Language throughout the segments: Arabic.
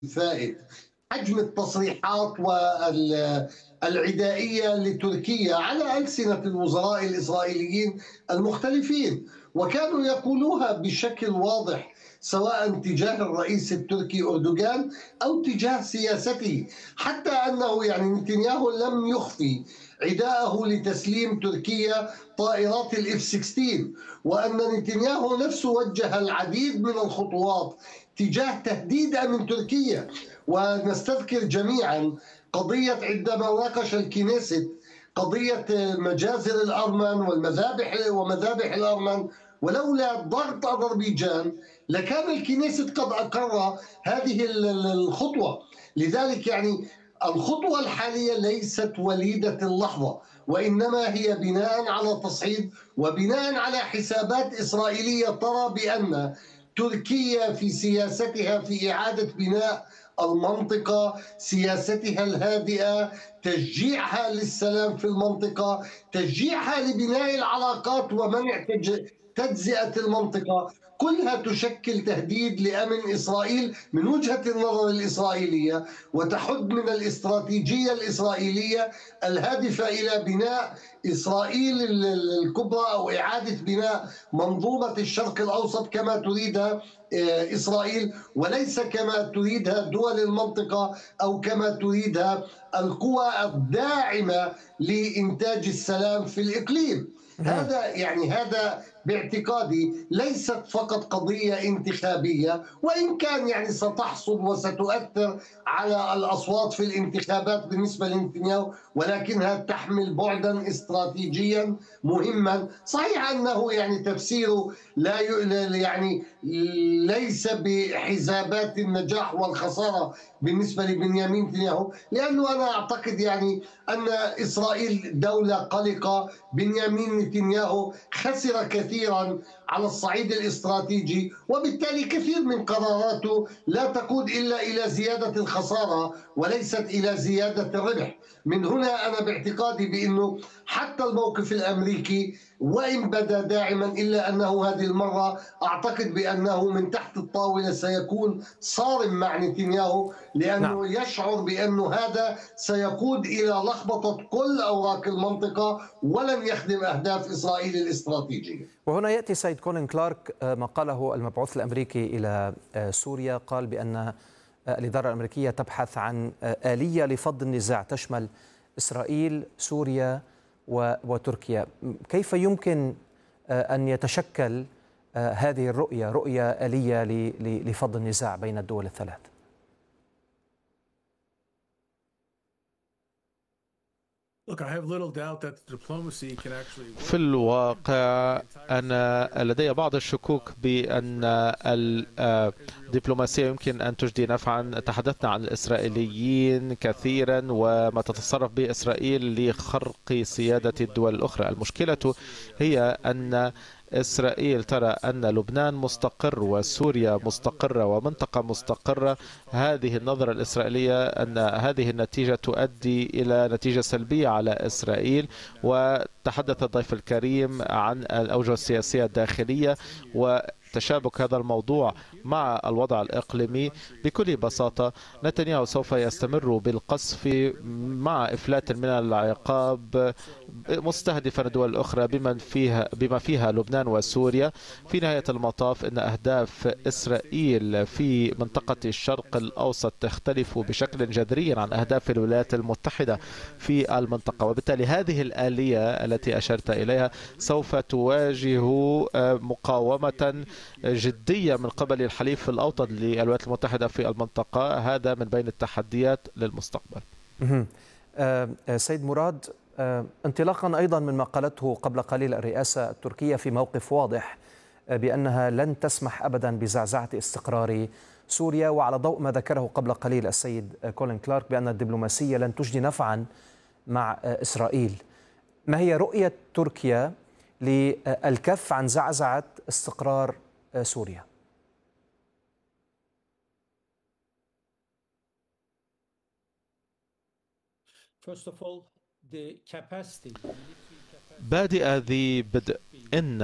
الفائت. حجم التصريحات والعدائية لتركيا على ألسنة الوزراء الإسرائيليين المختلفين، وكانوا يقولوها بشكل واضح سواء تجاه الرئيس التركي أردوغان أو تجاه سياسته، حتى أنه نتنياهو لم يخفي عداءه لتسليم تركيا طائرات الاف 16، وأن نتنياهو نفسه وجه العديد من الخطوات تجاه تهديد أمن تركيا. ونستذكر جميعا قضية عندما ناقش الكنيست قضية مجازر الأرمن ومذابح الأرمن، ولولا ضغط أذربيجان لكان الكنيست قد أقر هذه الخطوة. لذلك الخطوة الحالية ليست وليدة اللحظة، وإنما هي بناء على تصعيد وبناء على حسابات إسرائيلية ترى بأن تركيا في سياستها في إعادة بناء المنطقة، سياستها الهادئة، تشجيعها للسلام في المنطقة، تشجيعها لبناء العلاقات ومنع تجزئة المنطقة، كلها تشكل تهديد لأمن إسرائيل من وجهة النظر الإسرائيلية، وتحد من الاستراتيجية الإسرائيلية الهادفة إلى بناء إسرائيل الكبرى أو إعادة بناء منظومة الشرق الأوسط كما تريدها إسرائيل، وليس كما تريدها دول المنطقة أو كما تريدها القوى الداعمة لإنتاج السلام في الإقليم. هذا باعتقادي ليست فقط قضية انتخابية، وإن كان ستحصد وستؤثر على الأصوات في الانتخابات بالنسبة لنتنياهو، ولكنها تحمل بعدا استراتيجيا مهما. صحيح أنه تفسيره لا ليس بحسابات النجاح والخسارة بالنسبة لبنيامين نتنياهو، لأنه أنا أعتقد أن إسرائيل دولة قلقة. بنيامين نتنياهو خسر كثيرا على الصعيد الاستراتيجي، وبالتالي كثير من قراراته لا تقود إلا إلى زيادة الخسارة وليست إلى زيادة الربح. من هنا أنا باعتقادي بأنه حتى الموقف الأمريكي وإن بدا داعما إلا أنه هذه المرة أعتقد بأنه من تحت الطاولة سيكون صارم مع نتنياهو، نعم. لأنه يشعر بأنه هذا سيقود إلى لخبطة كل أوراق المنطقة ولن يخدم أهداف إسرائيل الاستراتيجية. وهنا يأتي سيد كولين كلارك ما قاله المبعوث الأمريكي إلى سوريا، قال بأن الإدارة الأمريكية تبحث عن آلية لفض النزاع تشمل إسرائيل، سوريا وتركيا. كيف يمكن أن يتشكل هذه رؤية آلية لفض النزاع بين الدول الثلاث؟ في الواقع أنا لدي بعض الشكوك بأن الدبلوماسية يمكن أن تجدي نفعا. تحدثنا عن الإسرائيليين كثيرا وما تتصرف به إسرائيل لخرق سيادة الدول الأخرى. المشكلة هي أن إسرائيل ترى أن لبنان مستقر وسوريا مستقرة ومنطقة مستقرة. هذه النظرة الإسرائيلية أن هذه النتيجة تؤدي إلى نتيجة سلبية على إسرائيل. وتحدث الضيف الكريم عن الأوجه السياسية الداخلية وتشابك هذا الموضوع مع الوضع الإقليمي. بكل بساطة نتنياهو سوف يستمر بالقصف مع إفلات من العقاب مستهدفا الدول الأخرى بما فيها لبنان وسوريا. في نهاية المطاف إن أهداف إسرائيل في منطقة الشرق الأوسط تختلف بشكل جذري عن أهداف الولايات المتحدة في المنطقة، وبالتالي هذه الآلية التي أشرت إليها سوف تواجه مقاومة جدية من قبل الحليف الأوطن للولايات المتحدة في المنطقة. هذا من بين التحديات للمستقبل. سيد مراد، انطلاقا أيضا من ما قالته قبل قليل الرئاسة التركية في موقف واضح بأنها لن تسمح أبدا بزعزعة استقرار سوريا، وعلى ضوء ما ذكره قبل قليل السيد كولين كلارك بأن الدبلوماسية لن تجدي نفعا مع إسرائيل، ما هي رؤية تركيا للكف عن زعزعة استقرار سوريا؟ بادئ ذي بدء إن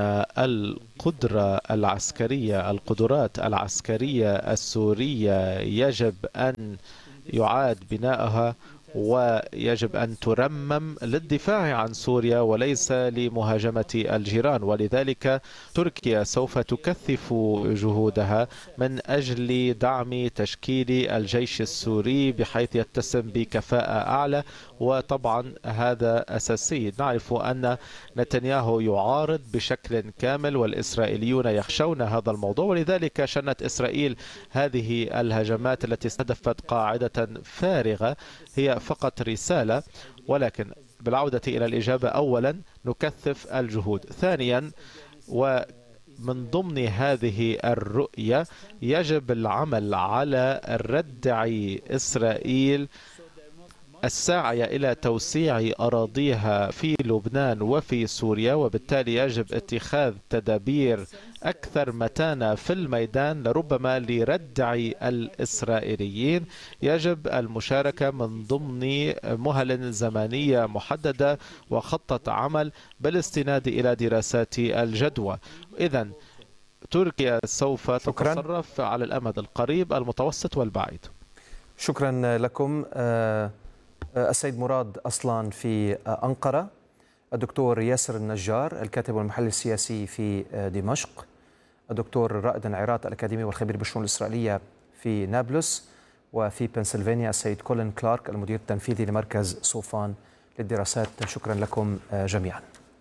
القدرات العسكرية السورية يجب أن يعاد بناؤها، ويجب أن ترمم للدفاع عن سوريا وليس لمهاجمة الجيران. ولذلك تركيا سوف تكثف جهودها من أجل دعم تشكيل الجيش السوري بحيث يتسم بكفاءة أعلى، وطبعا هذا أساسي. نعرف أن نتنياهو يعارض بشكل كامل والإسرائيليون يخشون هذا الموضوع، ولذلك شنت إسرائيل هذه الهجمات التي استهدفت قاعدة فارغة هي فقط رسالة. ولكن بالعودة إلى الإجابة، أولا نكثف الجهود، ثانيا ومن ضمن هذه الرؤية يجب العمل على ردع إسرائيل الساعية إلى توسيع أراضيها في لبنان وفي سوريا، وبالتالي يجب اتخاذ تدابير أكثر متانة في الميدان لربما لردع الإسرائيليين. يجب المشاركة من ضمن مهل زمنية محددة وخطة عمل بالاستناد إلى دراسات الجدوى. إذن تركيا سوف تتصرف على الأمد القريب المتوسط والبعيد. شكرا لكم. السيد مراد أصلان في أنقرة، الدكتور ياسر النجار الكاتب والمحلل السياسي في دمشق، الدكتور رائد انعراط الأكاديمي والخبير بالشؤون الإسرائيلية في نابلس، وفي بنسلفانيا السيد كولين كلارك المدير التنفيذي لمركز صوفان للدراسات. شكرا لكم جميعا.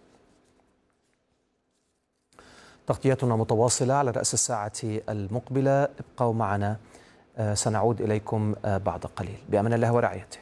تغطياتنا متواصلة على رأس الساعة المقبلة، ابقوا معنا، سنعود إليكم بعد قليل. بأمان الله ورعايته.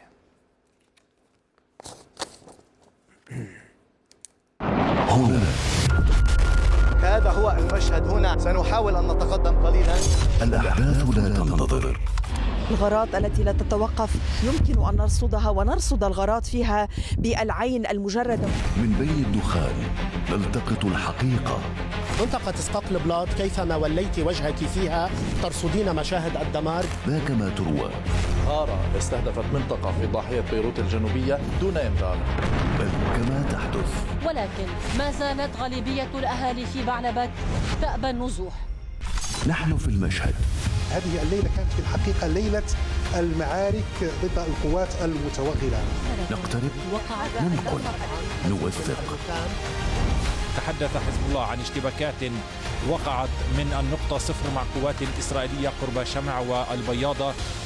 هنا هذا هو المشهد. هنا سنحاول أن نتقدم قليلا. الأحداث لا تنتظر، الغارات التي لا تتوقف يمكن أن نرصدها ونرصد الغارات فيها بالعين المجردة. من بين الدخان نلتقط الحقيقة. منطقة اسقاط البلاط كيفما وليت وجهك فيها ترصدين مشاهد الدمار. ذاك ما تروى. غارة استهدفت منطقة في ضاحية بيروت الجنوبية دون إنذار. بل كما تحدث. ولكن ما زالت غالبية الأهالي في بعلبك تأبى النزوح. نحن في المشهد. هذه الليلة كانت في الحقيقة ليلة المعارك ضد القوات المتوغلة. نقترب، ننقل، نوثق. تحدث حزب الله عن اشتباكات وقعت من النقطة 0 مع قوات إسرائيلية قرب شمع والبياضة